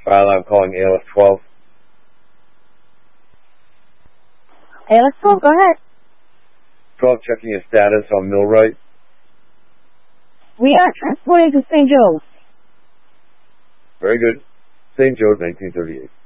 Fire alarm calling ALS 12. ALS 12, go ahead. 12, checking your status on Millwright. We are transporting to St. Joe's. Very good. St. Joe's, 1938.